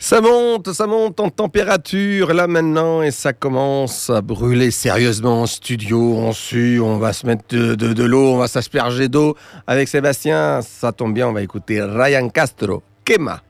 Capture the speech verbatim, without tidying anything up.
Ça monte, ça monte en température là maintenant et ça commence à brûler sérieusement en studio. On sue, on va se mettre de, de, de l'eau, on va s'asperger d'eau avec Sébastien. Ça tombe bien, on va écouter Ryan Castro, Quema.